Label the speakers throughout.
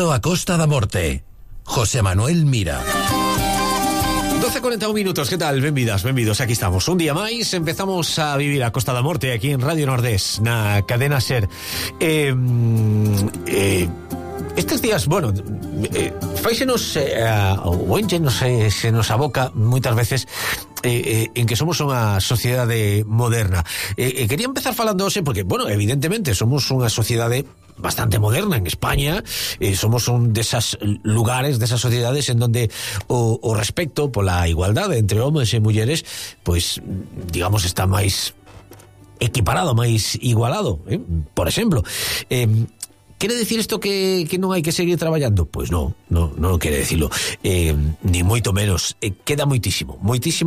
Speaker 1: Camiño a Costa da Morte. José Manuel Mira.
Speaker 2: 12:41 minutos, que tal? Benvidos, aquí estamos. Un día máis, empezamos a vivir a Costa da Morte aquí en Radio Nordés, na cadena SER. Estes días, bueno, fáixenos o enchenos se nos aboca moitas veces en que somos unha sociedade moderna. Quería empezar falando hoxe porque, bueno, evidentemente somos unha sociedade bastante moderna en España, somos un desas lugares, desas sociedades en donde o respecto pola igualdade entre homes e mulleres, pois, digamos, está máis equiparado, máis igualado, por exemplo. ¿Quere decir isto que non hai que seguir traballando? Pois non quere decirlo, ni moito menos. Queda moitísimo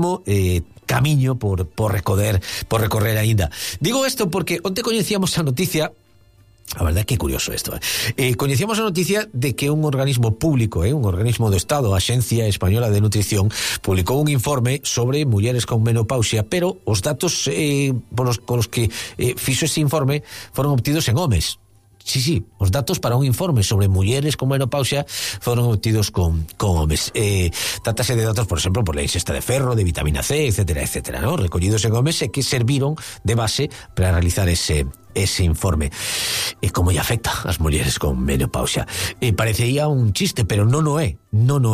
Speaker 2: camiño por recorrer aínda. Digo isto porque onte coñecíamos a noticia. A verdade é que é curioso isto. Coñecíamos a noticia de que un organismo público, un organismo do Estado, a Axencia Española de Nutrición, publicou un informe sobre mulleres con menopausia, pero os datos polos que fixo ese informe foron obtidos en homes. Sí, os datos para un informe sobre mulleres con menopausia foron obtidos con homes. Trátase de datos, por exemplo, por la ingesta de ferro, de vitamina C, etcétera, ¿no? Recollidos en homes e que serviron de base para realizar ese informe. Como lle afecta ás mulleres con menopausia? Parecería un chiste, pero non o é.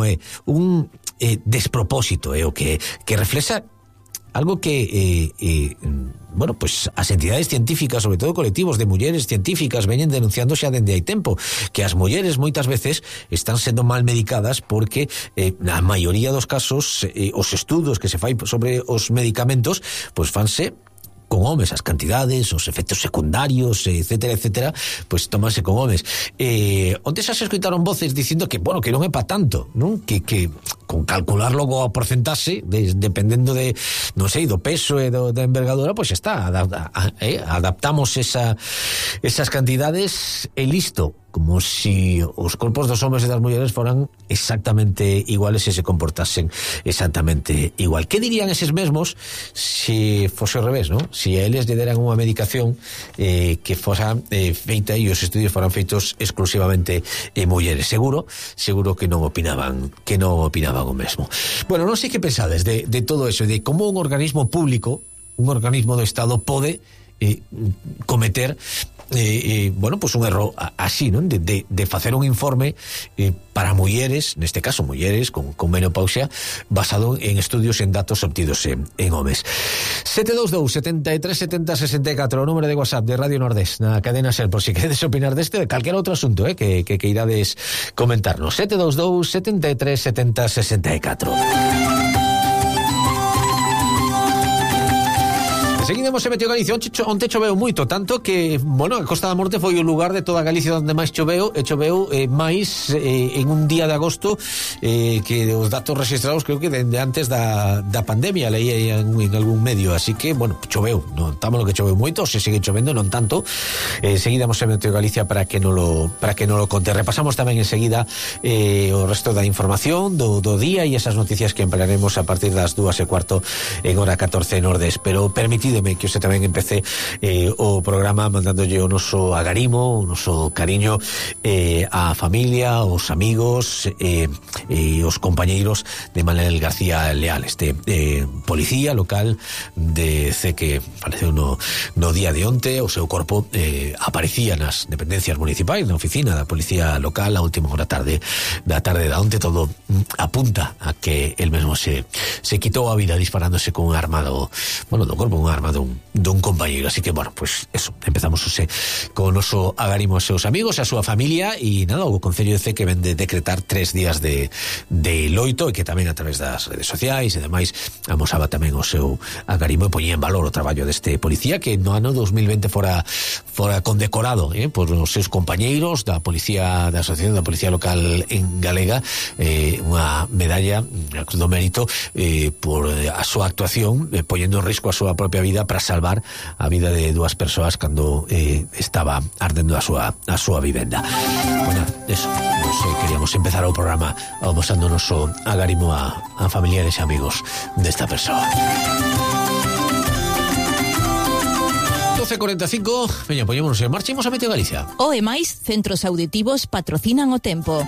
Speaker 2: Un despropósito, o que reflexa algo que bueno, pues as entidades científicas, sobre todo colectivos de mulleres científicas, veñen denunciando xa dende hai tempo, que as mulleres moitas veces están sendo mal medicadas porque na maioría dos casos os estudos que se fai sobre os medicamentos pois fanse con homes, as cantidades, os efectos secundarios, etcétera, pues tómanse con homes. Onde xa se escoitaron voces dicindo que, bueno, que non é pa tanto, non? Que con calcular logo a porcentaxe, dependendo de, non sei, do peso e da envergadura, pois está, adaptamos esas cantidades e listo. Como si os corpos dos homes e das mulleres foran exactamente iguales e se comportasen exactamente igual. Que dirían eses mesmos se fose ao revés, non? Si a eles lle deran unha medicación que fosa feita e os estudios foran feitos exclusivamente mulleres. Seguro que non opinaban o mesmo. Bueno, non sei que pensades de todo eso, de como un organismo público, un organismo do Estado pode cometer bueno, pues un erro así, non? De facer un informe para mulleres, neste caso mulleres con menopausia, basado en estudios en datos obtidos en homes. 722 73 70 64, o número de WhatsApp de Radio Nordés na cadena SER, por si queredes opinar deste de calquera outro asunto que irades comentarnos. 722 73 70 64. Seguimos en Meteo Galicia. Onte choveu moito, tanto que, bueno, a Costa da Morte foi o lugar de toda Galicia onde máis choveu, máis en un día de agosto que os datos registrados creo que dende antes da pandemia, leí en algún medio, así que, bueno, choveu, notamos que choveu moito, se sigue chovendo, non tanto. Seguidamos en Meteo Galicia para que non lo conte. Repasamos tamén enseguida o resto da información do día e esas noticias que emplearemos a partir das 2:15 en hora 14 en Nordés, pero permitideme que usted tamén empece o programa mandándolle o noso agarimo, o noso cariño á familia, aos amigos e os compañeiros de Manuel García Leal, este policía local de C que faleceu no día de onte. O seu corpo aparecía nas dependencias municipais, na oficina da policía local a última hora da tarde da onte. Todo apunta a que el mesmo se quitou a vida disparándose con un arma do corpo, un arma dun compañeiro. Así que, bueno, pues eso, empezamos con o noso agarimo aos seus amigos, a súa familia, e nada, o Concello de C que ven de decretar 3 días de loito, e que tamén a través das redes sociais e demais amosaba tamén o seu agarimo e poñía en valor o traballo deste policía que no ano 2020 fora condecorado por os seus compañeiros da Asociación da Policía Local en Galega, unha medalla do mérito por a súa actuación, poñendo en risco a súa propia vida para salvar a vida de 2 persoas cando estaba ardendo a súa vivenda. Bueno, eso, queríamos empezar o programa amosando o noso agarimo a familiares e amigos desta persoa. 12:45, veña, poñémonos en marcha, imos a Meteo Galicia.
Speaker 3: E máis, centros auditivos patrocinan o tempo.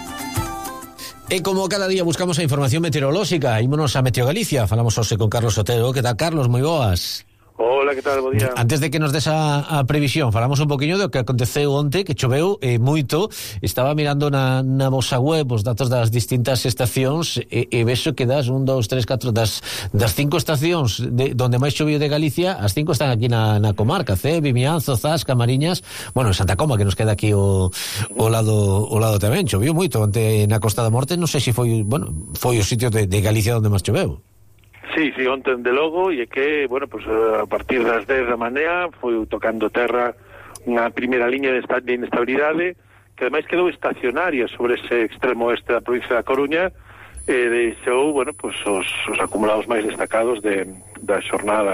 Speaker 2: E como cada día buscamos a información meteorolóxica, ímonos a Meteo Galicia, falamos hoxe con Carlos Otero. Que tal, Carlos? Moi boas.
Speaker 4: Hola, que tal? Bo día.
Speaker 2: Antes de que nos des a previsión, falamos un poquinho do que aconteceu onte, que choveu moito. Estaba mirando na vosa web os datos das distintas estacións e vexo que das 1, 2, 3, 4 das 5 estacións donde máis choveu de Galicia, as 5 están aquí na comarca, Vimianzo, Zas, Camariñas, bueno, Santa Coma, que nos queda aquí o lado tamén. Choveu moito onte na Costa da Morte, non sei se foi o sitio de Galicia onde máis choveu.
Speaker 4: Sí, onte de logo, e é que, pues a partir das 10 da mañá foi tocando terra unha primeira liña de inestabilidade que ademais quedou estacionaria sobre ese extremo oeste da provincia da Coruña e deixou, os acumulados máis destacados da xornada.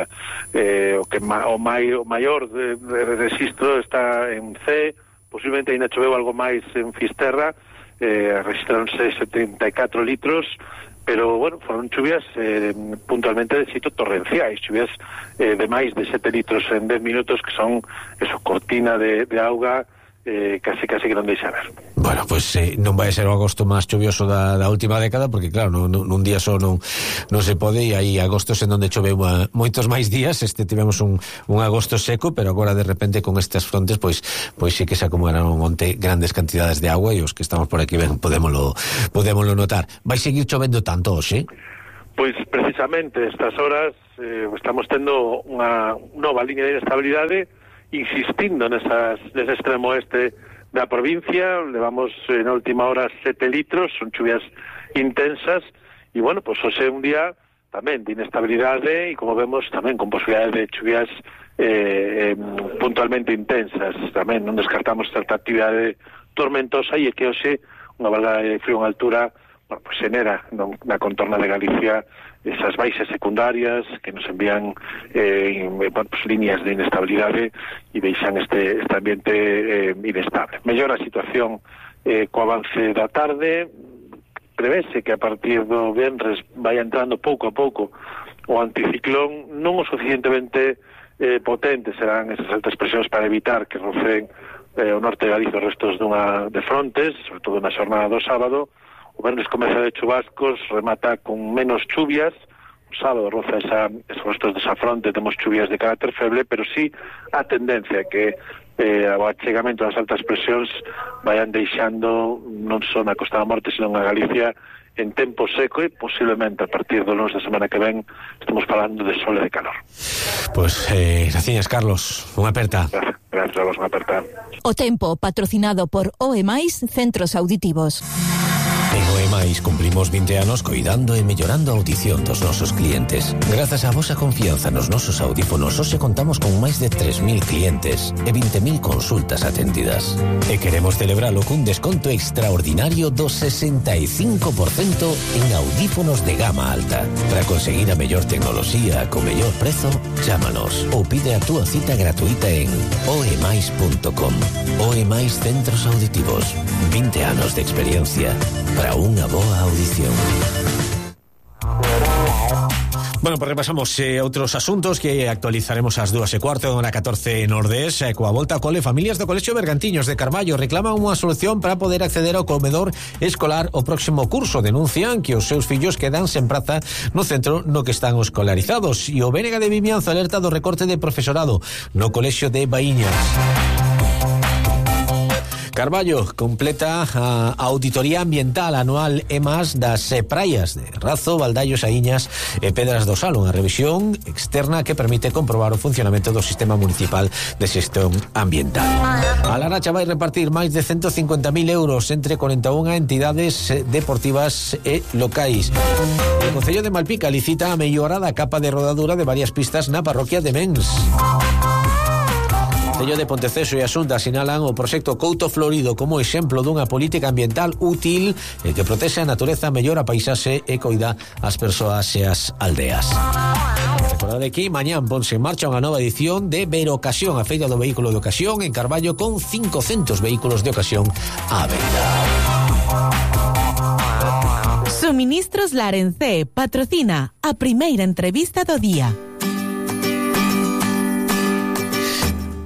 Speaker 4: O maior de registro está en C, posiblemente ainda choveu algo máis en Fisterra, registraronse 74 litros, pero, foron chuvias puntualmente de xeito torrenciais, chuvias de máis de 7 litros en 10 minutos, que son cortina de auga, casi que non deixa ver.
Speaker 2: Bueno, non vai ser o agosto máis chuvioso da última década, porque claro, nun día só non se pode, e hai agostos en onde choveu moitos máis días. Tivemos un agosto seco, pero agora de repente con estas frontes pois sí que se acumularon onte grandes cantidades de agua, e os que estamos por aquí podémolo notar. Vai seguir chovendo tanto hoxe?
Speaker 4: Pois precisamente estas horas estamos tendo unha nova liña de inestabilidade insistindo nese extremo oeste da provincia. Levamos na última hora 7 litros, son chuvias intensas, e hoxe é un día tamén de inestabilidade, e como vemos tamén con posibilidades de chuvias puntualmente intensas. Tamén non descartamos certa actividade tormentosa, e é que hoxe unha vaga de frío en altura xenera na contorna de Galicia esas baixas secundarias que nos envían líneas de inestabilidade e deixan este ambiente inestable. Mellora a situación co avance da tarde. Prevese que a partir do venres vai entrando pouco a pouco o anticiclón, non o suficientemente potente serán esas altas presións para evitar que rocen o norte de Galicia os restos de frontes, sobre todo na xornada do sábado. O venres comeza de chubascos, remata con menos chuvias. O sábado roza esos restos desa fronte, temos chuvias de carácter feble, pero sí a tendencia que o achegamento das altas presións vayan deixando non só na Costa da Morte, senón a Galicia en tempo seco, e posiblemente a partir do lunes da semana que ven estamos falando de sol e de calor.
Speaker 2: Gracias, Carlos. Unha aperta.
Speaker 4: Gracias a vos, unha aperta.
Speaker 3: O tempo patrocinado por E máis, centros auditivos.
Speaker 1: En E máis cumplimos 20 anos coidando e mellorando a audición dos nosos clientes. Grazas á vosa confianza nos nosos audífonos, hoxe contamos con máis de 3.000 clientes e 20.000 consultas atendidas. E queremos celebralo cun desconto extraordinario do 65% en audífonos de gama alta. Para conseguir a mellor tecnoloxía co mellor prezo, chámanos ou pide a túa cita gratuita en oemais.com. E máis centros auditivos. 20 anos de experiencia para unha boa audición.
Speaker 2: Repasamos outros asuntos que actualizaremos ás 2:15 na 14 Nordés. Coa volta ao cole, familias do Colexio Bergantiños de Carballo reclaman unha solución para poder acceder ao comedor escolar o próximo curso. Denuncian que os seus fillos quedan sen praza no centro no que están escolarizados, e o Bénega de Vimianzo alerta do recorte de profesorado no Colexio de Baíñas. Carballo completa a auditoría ambiental anual EMAS das praias de Razo, Valdallos, Aíñas e Pedras do Sal, unha revisión externa que permite comprobar o funcionamento do sistema municipal de xestión ambiental. A Laracha vai repartir máis de 150.000 euros entre 41 entidades deportivas e locais. O Concello de Malpica licita a mellora da capa de rodadura de varias pistas na parroquia de Mens. O Concello de Ponteceso e Asunta sinalan o proxecto Couto Florido como exemplo dunha política ambiental útil e que protexe a natureza, mellora a paisaxe e coida as persoas e as aldeas. Recordad que mañán ponse en marcha unha nova edición de Verocasión, a feira do vehículo de ocasión en Carballo, con 500 vehículos de ocasión á venda.
Speaker 5: Suministros Larencé patrocina a primeira entrevista do día.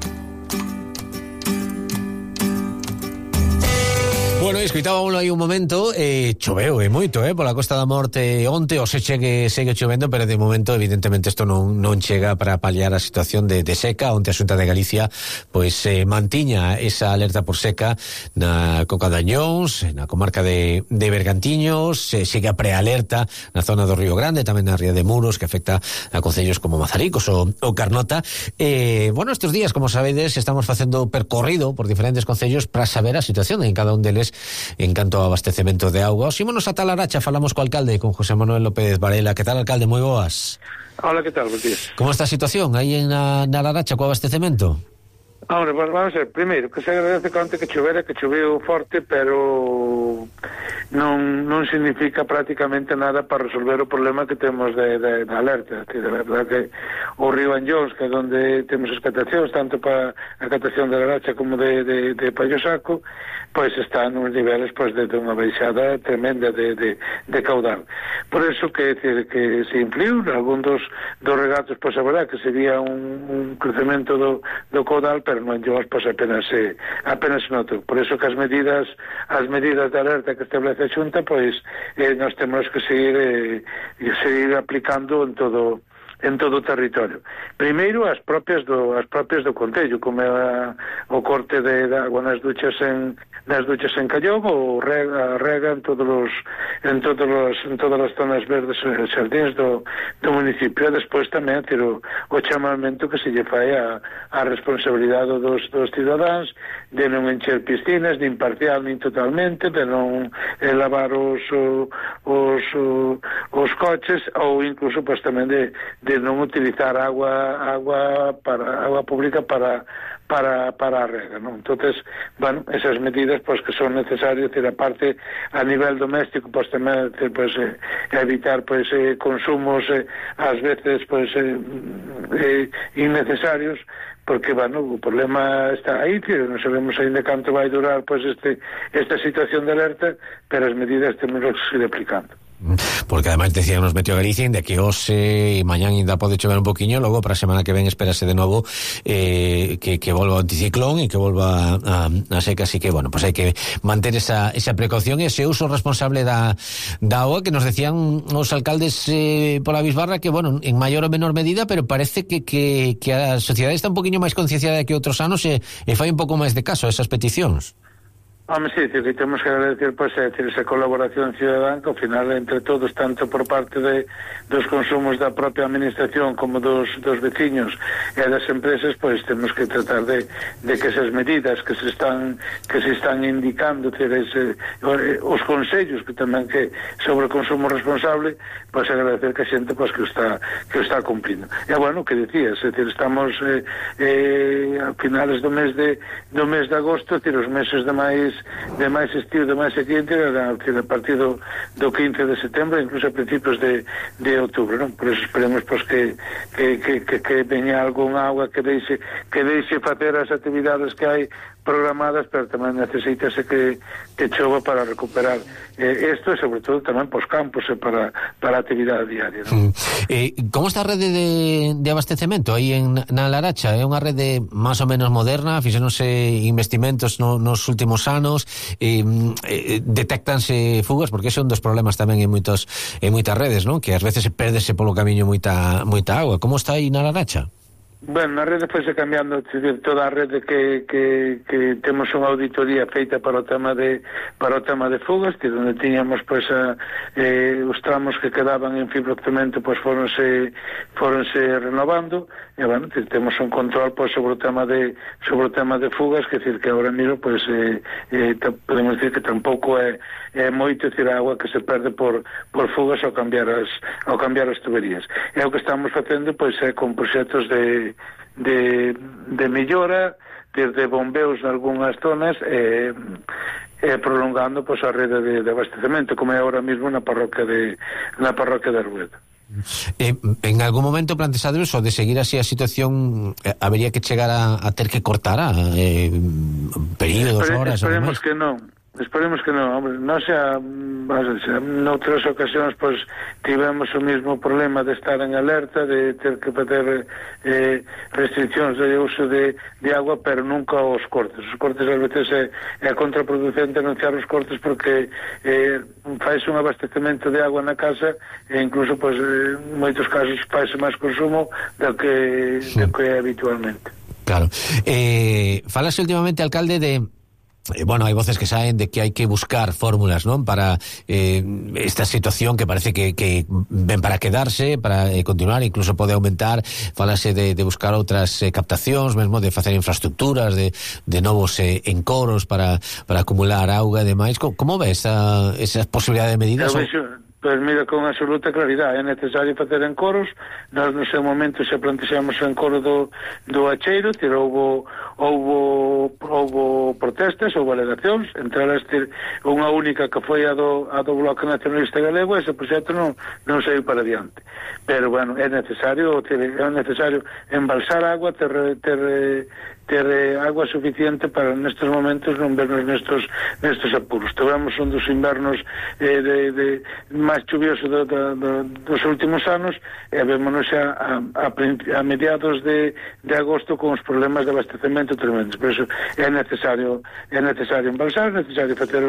Speaker 2: Bueno, escoitábamos aí un momento, choveu moito, pola Costa da Morte onte, o seche que segue chovendo, pero de momento evidentemente isto non chega para paliar a situación de seca. Onte a Xunta de Galicia pois mantiña esa alerta por seca na Coca de Añóns, na comarca de Bergantiños, segue a prealerta na zona do Río Grande, tamén na ría de Muros, que afecta a concellos como Mazaricos ou Carnota. Bueno, estes días, como sabedes, estamos facendo percorrido por diferentes concellos para saber a situación en cada un deles en canto ao abastecemento de auga. Xímonos a Talaracha, falamos co alcalde, con José Manuel López Varela. Que tal, alcalde? Moi boas.
Speaker 4: Hola, que tal? Bos días.
Speaker 2: Como está a situación aí en Talaracha co abastecemento?
Speaker 4: Hombre, pues vamos a ver, primeiro, que se agradece que chovera, que choveu forte, pero non significa prácticamente nada para resolver o problema que temos de alerta. De verdad que o río Anllóns, que é onde temos expectacións, tanto para a captación de Laracha como de Pallo Saco, pois está nos niveles pois de unha baixada tremenda de caudal. Por eso que se influiu algún dos regatos, pois a verdad que sería un crecemento do caudal, pero no Anllóns pois apenas se notou. Por eso que as medidas de alerta que establece a Xunta, pois nós temos que seguir aplicando en todo o territorio. Primeiro as propias do concello, como o corte de agua nas duchas en Callón, ou rega en todas as zonas verdes e xardíns do municipio. E despois tamén ter o chamamento que se lle fai a responsabilidade dos cidadáns de non encher piscinas, nin parcial nin totalmente, de non lavar os coches, ou incluso pois tamén de non utilizar agua pública para a rega, non? Entonces, bueno, esas medidas pois que son necesarias, a parte a nivel doméstico, pois tamén pois evitar pois consumos ás veces pois innecesarios, porque, bueno, o problema está aí, non sabemos ainda canto vai durar pois esta situación de alerta, pero as medidas temos que seguir aplicando.
Speaker 2: Porque además decíamos Meteo Galicia de que hoxe e mañán ainda pode chover un poquinho, logo para a semana que ven espérase de novo que volva o anticiclón e que volva a seca, así que bueno, pues hai que manter esa precaución e ese uso responsable da auga que nos decían os alcaldes pola Bisbarra, que bueno, en maior ou menor medida, pero parece que a sociedade está un poquinho máis concienciada que outros anos e fai un pouco máis de caso a esas peticións.
Speaker 4: Sí, que temos que agradecer pois esa colaboración ciudadana, que ao final entre todos, tanto por parte dos consumos da propia administración como dos veciños e das empresas, pois temos que tratar de que esas medidas que se están indicando, os consellos que tamén que sobre o consumo responsable, pois agradecer que a xente pois que o está cumplindo. E bueno, que decías, estamos a finales do mes de agosto, os meses de máis estío, de máis quente, a partir do 15 de setembro, incluso a principios de outubro, non? Por eso esperemos pois que veña algún agua que deixe facer as actividades que hai programadas, pero tamén necesítase que chova para recuperar isto, e sobre todo tamén pos campos e para a actividade diaria, non?
Speaker 2: Como está a rede de abastecemento aí na Laracha? É unha rede máis ou menos moderna, fixéronse investimentos nos últimos anos, detectanse fugas, porque ese é un dos problemas tamén en moitas redes, non? Que ás veces se perdese polo camiño moita agua. Como está aí na Laracha?
Speaker 4: Bueno, na rede foise cambiando, toda a rede que temos unha auditoría feita para o tema de fugas, que onde tiñamos pois os tramos que quedaban en fibrocemento pois foronse renovando, e bueno, temos un control pois sobre o tema de fugas, que decir que agora mesmo pois podemos decir que tampouco é moito, decir, a agua que se perde por fugas ao cambiar as tuberías. E o que estamos facendo pois é con proxectos de mellora, desde bombeos en algunhas zonas, prolongando pois a rede de abastecemento, como é ahora mesmo na parroquia de Arguedo.
Speaker 2: En algún momento planteados o de seguir así a situación habería que chegar a ter que cortar períodos, horas?
Speaker 4: Esperemos que non.
Speaker 6: Esperemos que non, hombre, non xa, noutras ocasións pois tivemos o mesmo problema de estar en alerta, de ter que fazer restriccións de uso de agua, pero nunca os cortes. Os cortes ás veces é contraproducente anunciar os cortes porque faise un abastecemento de agua na casa e incluso pois en moitos casos faise máis consumo do que é habitualmente.
Speaker 2: Claro. Falase últimamente, alcalde, de bueno, hai voces que saen de que hai que buscar fórmulas, non, para esta situación que parece que ven para quedarse, para continuar, incluso pode aumentar. Falase de buscar outras captacións, mesmo de facer infraestructuras, de novos encoros para acumular auga e demais. Como ves esa posibilidade de medidas?
Speaker 6: Pois mira, con absoluta claridade, é necesario facer encoros. Nós no seu momento xa plantexamos o encoro do Acheiro, houbo protestas, houbo alegacións, entre elas unha única que foi a do Bloque Nacionalista Galego. Ese proxecto non saiu para diante. Pero, bueno, é necesario embalsar agua, ter agua suficiente para nestes momentos non vernos nestes apuros. Tivemos un dos invernos máis chuvioso dos últimos anos e vémonos xa a mediados de agosto con os problemas de abastecemento tremendos. Por iso é necesario embalsar, é necesario facer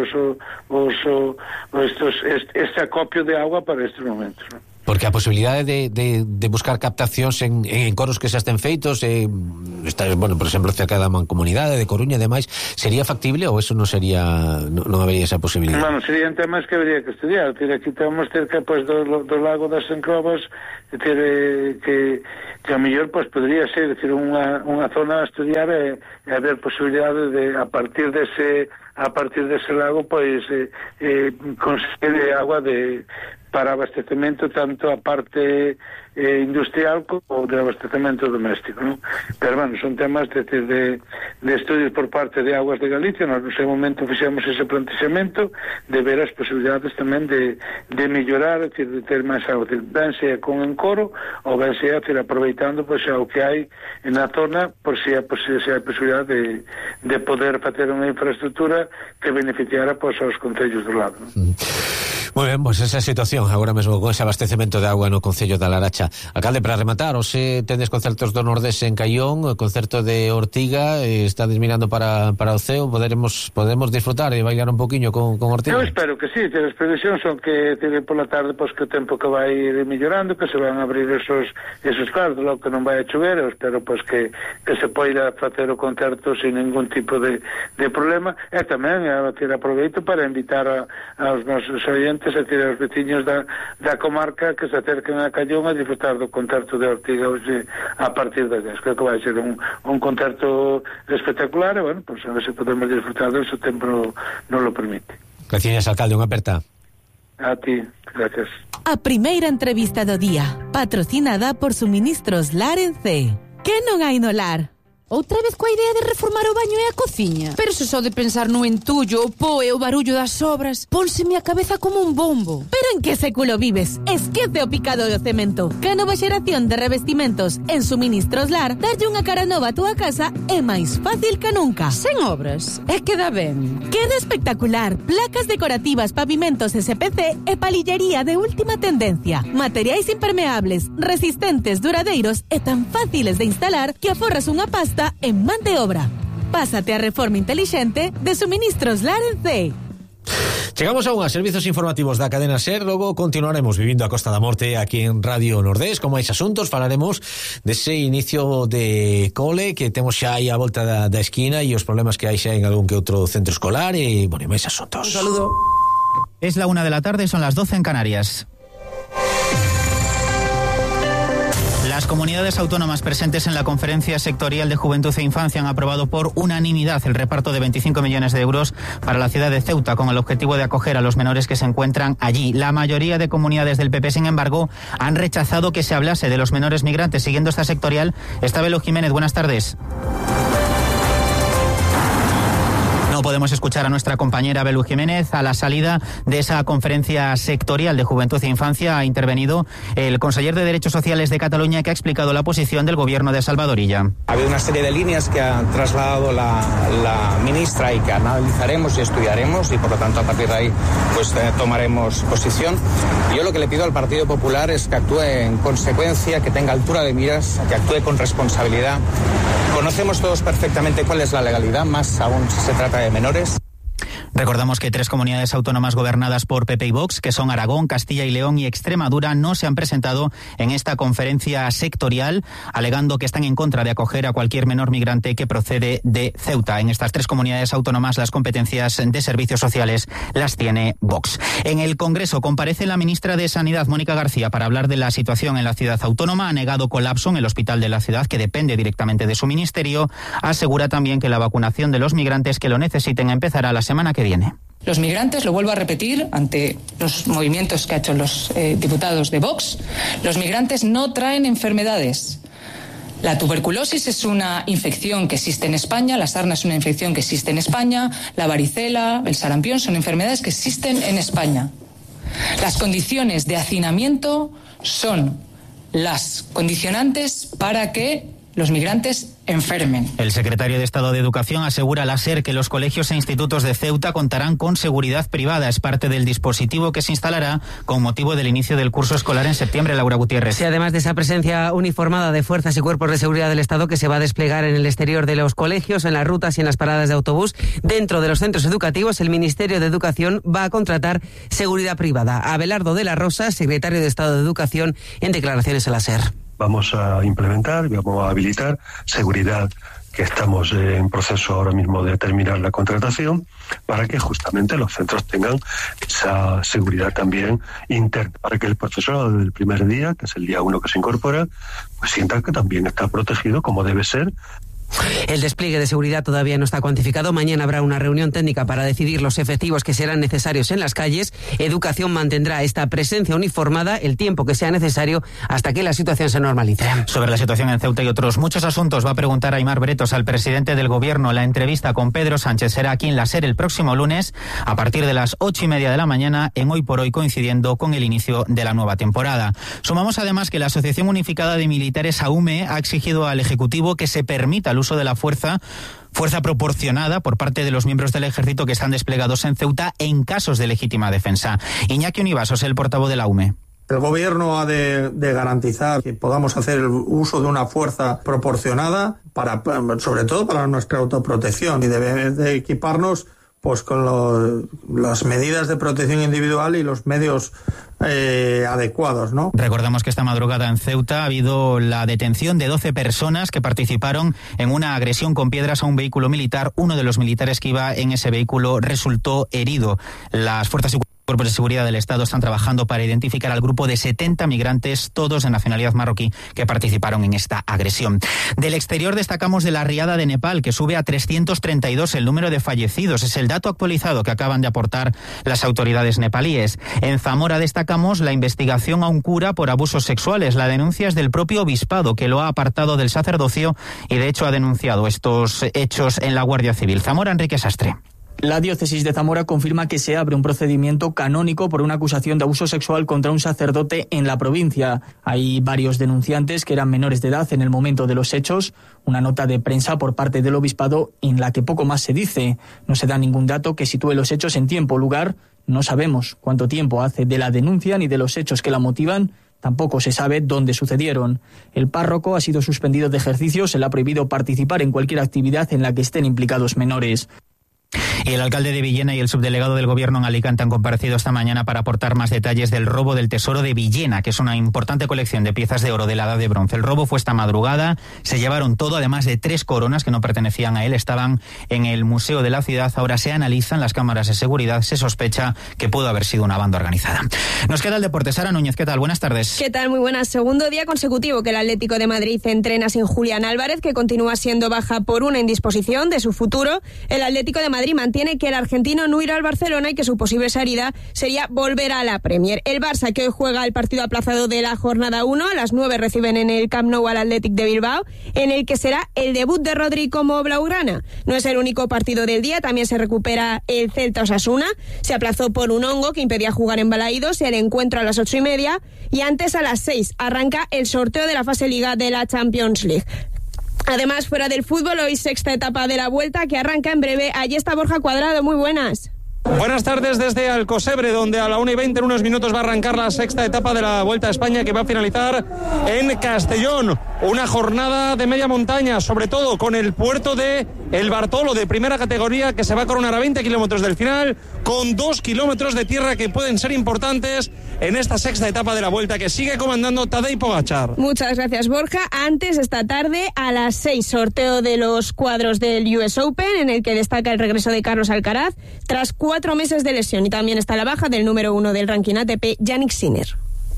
Speaker 6: este acopio de agua para estes momentos, non?
Speaker 2: Porque a posibilidade de buscar captacións en encoros que xa estén feitos, bueno, por exemplo, cerca da Mancomunidade de Coruña e demais, sería factible ou eso non habería esa posibilidade?
Speaker 6: Bueno, serían temas que habría que estudiar. Aquí temos cerca do lago das Encrobas, que a mellor podría ser unha zona a estudiar e haber posibilidade de, a partir dese lago, conseguir agua para abastecemento, tanto a parte industrial como de abastecemento doméstico, ¿no? Pero, bueno, son temas de estudios por parte de Aguas de Galicia. Nós no seu momento fixemos ese plantexamento de ver as posibilidades tamén de mellorar, de ter máis agua, ben sea con encoro ou ben sea aproveitando o que hai na zona, por se hai posibilidade de poder facer unha infraestructura que beneficiara aos concellos do lado, ¿no?
Speaker 2: Moi ben, pois esa situación agora mesmo con ese abastecemento de agua no concello da Laracha. Alcalde, para rematar, hoxe tendes concertos do Nordés en Caión, o concerto de Ortiga, estades mirando para o ceo, podemos disfrutar e bailar un poquinho con Ortiga?
Speaker 6: Eu espero que sí, as previsións son que pola tarde, que o tempo que vai ir mellorando, que se van a abrir esos claros, logo que non vai a chover. Eu espero que se poida facer o concerto sin ningún tipo de problema, e tamén aproveito para invitar aos nosos oyentes, a aos veciños da comarca, que se acerquen a Caión a disfrutar do concerto de Ortiga hoxe a partir das 10. Creo que vai ser un concerto espectacular e, bueno, a ver se podemos disfrutar se o tempo non lo permite.
Speaker 2: Gracias, alcalde, unha aperta.
Speaker 6: A ti, gracias.
Speaker 5: A primeira entrevista do día, patrocinada por Suministros Lar en C. Que non hai no lar?
Speaker 7: Outra vez coa idea de reformar o baño e a cociña? Pero se só de pensar no entullo, o po e o barullo das obras, pónseme a cabeza como un bombo.
Speaker 5: Pero en que século vives? Esquece o picado do cemento. Que a nova xeración de revestimentos en Suministros Lar darlle unha cara nova a túa casa é máis fácil que nunca.
Speaker 7: Sen obras, é que dá ben.
Speaker 5: Queda espectacular. Placas decorativas, pavimentos SPC e palillería de última tendencia. Materiais impermeables, resistentes, duradeiros e tan fáciles de instalar que aforras unha pasta en man de obra. Pásate a reforma intelixente de Suministros Lar en C.
Speaker 2: Chegamos a unhas servizos informativos da cadena SER. Logo continuaremos vivindo a Costa da Morte aquí en Radio Nordés con máis asuntos. Falaremos dese inicio de cole que temos xa aí a volta da esquina e os problemas que hai xa en algún que outro centro escolar e, bueno, máis asuntos.
Speaker 8: Un saludo. Es la 1 de la tarde, son las 12 en Canarias. Las comunidades autónomas presentes en la Conferencia Sectorial de Juventud e Infancia han aprobado por unanimidad el reparto de 25 millones de euros para la ciudad de Ceuta con el objetivo de acoger a los menores que se encuentran allí. La mayoría de comunidades del PP, sin embargo, han rechazado que se hablase de los menores migrantes. Siguiendo esta sectorial, está Belo Jiménez. Buenas tardes.
Speaker 9: No
Speaker 8: podemos escuchar a nuestra compañera Belu Jiménez. A la salida de esa conferencia sectorial de Juventud e Infancia ha intervenido el conseller de Derechos Sociales de Cataluña, que ha explicado la posición del gobierno de Salvador Illa.
Speaker 9: Ha habido una serie de líneas que ha trasladado la ministra y que analizaremos y estudiaremos, y por lo tanto a partir de ahí pues tomaremos posición. Yo lo que le pido al Partido Popular es que actúe en consecuencia, que tenga altura de miras, que actúe con responsabilidad. Conocemos todos perfectamente cuál es la legalidad, más aún si se trata de menores.
Speaker 8: Recordamos que 3 comunidades autónomas gobernadas por PP y Vox, que son Aragón, Castilla y León y Extremadura, no se han presentado en esta conferencia sectorial, alegando que están en contra de acoger a cualquier menor migrante que procede de Ceuta. En estas 3 comunidades autónomas las competencias de servicios sociales las tiene Vox. En el Congreso comparece la ministra de Sanidad, Mónica García, para hablar de la situación en la ciudad autónoma. Ha negado colapso en el hospital de la ciudad, que depende directamente de su ministerio. Asegura también que la vacunación de los migrantes que lo necesiten empezará la semana que viene.
Speaker 10: Los migrantes, lo vuelvo a repetir, ante los movimientos que han hecho los diputados de Vox, los migrantes no traen enfermedades. La tuberculosis es una infección que existe en España, la sarna es una infección que existe en España, la varicela, el sarampión son enfermedades que existen en España. Las condiciones de hacinamiento son las condicionantes para que los migrantes enfermen.
Speaker 8: El secretario de Estado de Educación asegura a la SER que los colegios e institutos de Ceuta contarán con seguridad privada. Es parte del dispositivo que se instalará con motivo del inicio del curso escolar en septiembre. Laura Gutiérrez.
Speaker 11: Sí, además de esa presencia uniformada de fuerzas y cuerpos de seguridad del Estado que se va a desplegar en el exterior de los colegios, en las rutas y en las paradas de autobús, dentro de los centros educativos, el Ministerio de Educación va a contratar seguridad privada. Abelardo de la Rosa, secretario de Estado de Educación, en declaraciones a la SER.
Speaker 12: Vamos a implementar, vamos a habilitar seguridad, que estamos en proceso ahora mismo de terminar la contratación, para que justamente los centros tengan esa seguridad también interna, para que el profesorado del primer día, que es el día 1 que se incorpora, pues sienta que también está protegido como debe ser.
Speaker 11: El despliegue de seguridad todavía no está cuantificado. Mañana habrá una reunión técnica para decidir los efectivos que serán necesarios en las calles. Educación mantendrá esta presencia uniformada el tiempo que sea necesario hasta que la situación se normalice.
Speaker 8: Sobre la situación en Ceuta y otros muchos asuntos va a preguntar Aimar Bretos al presidente del Gobierno. La entrevista con Pedro Sánchez será aquí en la SER el próximo lunes a partir de las 8:30 de la mañana, en Hoy por Hoy, coincidiendo con el inicio de la nueva temporada. Sumamos además que la Asociación Unificada de Militares, AUME, ha exigido al Ejecutivo que se permita el uso de la fuerza proporcionada por parte de los miembros del ejército que están desplegados en Ceuta en casos de legítima defensa. Iñaki Univasos, el portavoz de la UME.
Speaker 13: El Gobierno ha de garantizar que podamos hacer el uso de una fuerza proporcionada, sobre todo para nuestra autoprotección, y debe de equiparnos pues con las medidas de protección individual y los medios adecuados, ¿no?
Speaker 8: Recordamos que esta madrugada en Ceuta ha habido la detención de 12 personas que participaron en una agresión con piedras a un vehículo militar. Uno de los militares que iba en ese vehículo resultó herido. Las fuerzas y cuerpos de seguridad del Estado están trabajando para identificar al grupo de 70 migrantes, todos de nacionalidad marroquí, que participaron en esta agresión. Del exterior destacamos de la riada de Nepal, que sube a 332 el número de fallecidos. Es el dato actualizado que acaban de aportar las autoridades nepalíes. En Zamora destacamos la investigación a un cura por abusos sexuales. La denuncia es del propio obispado, que lo ha apartado del sacerdocio y de hecho ha denunciado estos hechos en la Guardia Civil. Zamora, Enrique Sastre.
Speaker 14: La diócesis de Zamora confirma que se abre un procedimiento canónico por una acusación de abuso sexual contra un sacerdote en la provincia. Hay varios denunciantes que eran menores de edad en el momento de los hechos. Una nota de prensa por parte del obispado en la que poco más se dice. No se da ningún dato que sitúe los hechos en tiempo o lugar. No sabemos cuánto tiempo hace de la denuncia ni de los hechos que la motivan. Tampoco se sabe dónde sucedieron. El párroco ha sido suspendido de ejercicio. Se le ha prohibido participar en cualquier actividad en la que estén implicados menores.
Speaker 8: Y el alcalde de Villena y el subdelegado del Gobierno en Alicante han comparecido esta mañana para aportar más detalles del robo del Tesoro de Villena, que es una importante colección de piezas de oro de la Edad de Bronce. El robo fue esta madrugada, se llevaron todo, además de 3 coronas que no pertenecían a él, estaban en el Museo de la Ciudad. Ahora se analizan las cámaras de seguridad, se sospecha que pudo haber sido una banda organizada. Nos queda el deporte. Sara Núñez, ¿qué tal? Buenas tardes.
Speaker 15: ¿Qué tal? Muy buenas. Segundo día consecutivo que el Atlético de Madrid entrena sin Julián Álvarez, que continúa siendo baja por una indisposición de su futuro. El Atlético de Madrid Madrid mantiene que el argentino no irá al Barcelona y que su posible salida sería volver a la Premier. El Barça, que hoy juega el partido aplazado de la jornada 1, a las 9 reciben en el Camp Nou al Athletic de Bilbao, en el que será el debut de Rodri como blaugrana. No es el único partido del día, también se recupera el Celta Osasuna. Se aplazó por un hongo que impedía jugar en Balaídos, el encuentro a las 8:30, y antes a las 6 arranca el sorteo de la fase Liga de la Champions League. Además, fuera del fútbol, hoy sexta etapa de la Vuelta que arranca en breve. Allí está Borja Cuadrado, muy buenas.
Speaker 16: Buenas tardes desde Alcosebre, donde a la 1:20 en unos minutos va a arrancar la sexta etapa de la Vuelta a España, que va a finalizar en Castellón. Una jornada de media montaña, sobre todo con el puerto de El Bartolo, de primera categoría, que se va a coronar a 20 kilómetros del final, con 2 kilómetros de tierra que pueden ser importantes en esta sexta etapa de la Vuelta, que sigue comandando Tadej Pogačar.
Speaker 15: Muchas gracias, Borja. Antes, esta tarde, a las 6, sorteo de los cuadros del US Open, en el que destaca el regreso de Carlos Alcaraz, tras 4 meses de lesión, y también está la baja del número 1 del ranking ATP, Jannik Sinner.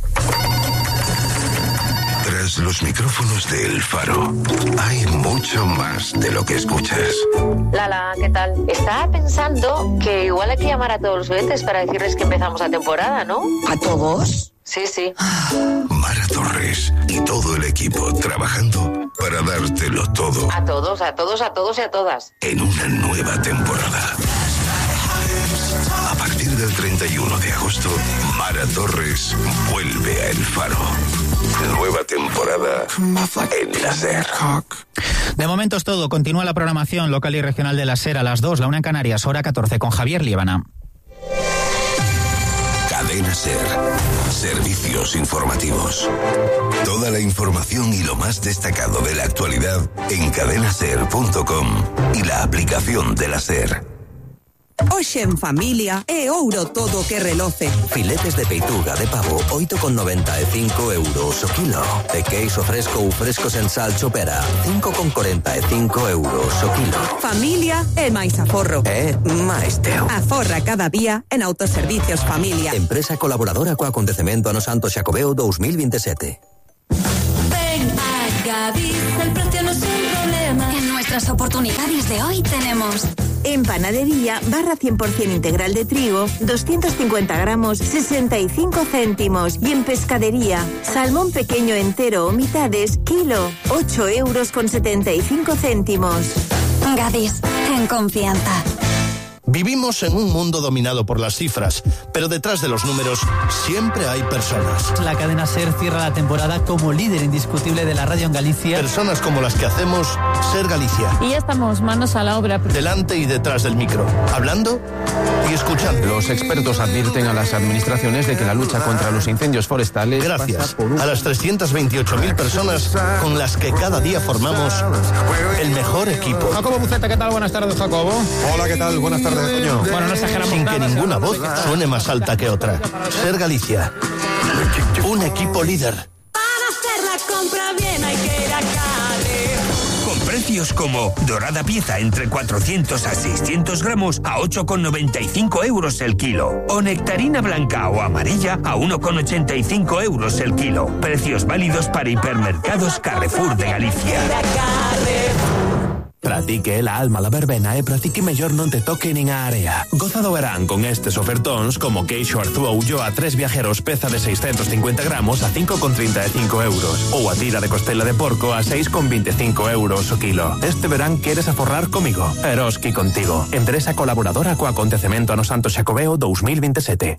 Speaker 17: Tras los micrófonos de El Faro, hay mucho más de lo que escuchas.
Speaker 18: Lala, ¿qué tal? Estaba pensando que igual hay que llamar a todos los oyentes para decirles que empezamos la temporada, ¿no?
Speaker 19: ¿A todos?
Speaker 18: Sí, sí.
Speaker 17: Mara Torres y todo el equipo trabajando para dártelo todo.
Speaker 18: A todos y a todas.
Speaker 17: En una nueva temporada. A partir del 31 de agosto, Mara Torres vuelve a El Faro. Nueva temporada en la SER.
Speaker 8: De momento es todo. Continúa la programación local y regional de la SER a las 2, la 1 en Canarias, hora 14, con Javier Líbana.
Speaker 17: Cadena SER. Servicios informativos. Toda la información y lo más destacado de la actualidad en cadenaser.com y la aplicación de la SER.
Speaker 19: Hoxe en familia é ouro todo que reloce.
Speaker 20: Filetes de peituga de pavo 8,95 euros o kilo. E queixo fresco ou fresco sen sal chopera 5,45 euros o kilo.
Speaker 19: Familia é máis aforro.
Speaker 20: É máis teu.
Speaker 19: Aforra cada día en Autoservicios Familia.
Speaker 20: Empresa colaboradora co acontecemento Ano Santo Xacobeo 2027.
Speaker 21: Ven a Gadis, el precio no es un problema. En nuestras oportunidades de hoy tenemos...
Speaker 22: En panadería, barra 100% integral de trigo, 250 gramos, 65 céntimos. Y en pescadería, salmón pequeño entero o mitades, kilo, 8,75 euros.
Speaker 21: Gadis, en confianza.
Speaker 23: Vivimos en un mundo dominado por las cifras, pero detrás de los números siempre hay personas.
Speaker 24: La cadena SER cierra la temporada como líder indiscutible de la radio en Galicia.
Speaker 23: Personas como las que hacemos SER Galicia.
Speaker 25: Y ya estamos manos a la obra.
Speaker 23: Delante y detrás del micro, hablando y escuchando.
Speaker 26: Los expertos advierten a las administraciones de que la lucha contra los incendios forestales...
Speaker 23: Gracias a las 328.000 personas con las que cada día formamos el mejor equipo.
Speaker 27: Jacobo Buceta, ¿qué tal? Buenas tardes, Jacobo.
Speaker 28: Hola, ¿qué tal? Buenas tardes.
Speaker 23: Bueno,
Speaker 27: no exageramos.
Speaker 23: Sin que ninguna voz suene más alta que otra. SER Galicia. Un equipo líder.
Speaker 21: Para hacer la compra bien hay que ir a Cali.
Speaker 29: Con precios como dorada pieza entre 400 a 600 gramos a 8,95 euros el kilo. O nectarina blanca o amarilla a 1,85 euros el kilo. Precios válidos para hipermercados Carrefour de Galicia.
Speaker 30: Pratique la alma la verbena e pratique mellor non te toque nin a area. Goza do verán con estes ofertóns como queixo Arzuollo a 3 viajeros peza de 650 gramos a 5,35 euros ou a tira de costela de porco a 6,25 euros o kilo. Este verán queres aforrar comigo. Eroski contigo. Empresa colaboradora co acontecemento Ano Santo Xacobeo 2027.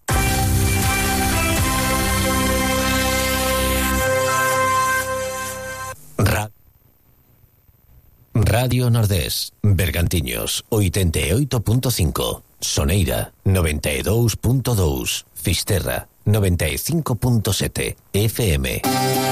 Speaker 1: Radio Nordés, Bergantiños, 88.5, Soneira, 92.2, Fisterra, 95.7, FM.